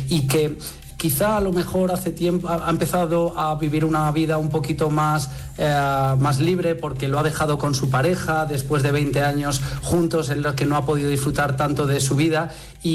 y que quizá a lo mejor hace tiempo ha empezado a vivir una vida un poquito más libre porque lo ha dejado con su pareja después de 20 años juntos en los que no ha podido disfrutar tanto de su vida.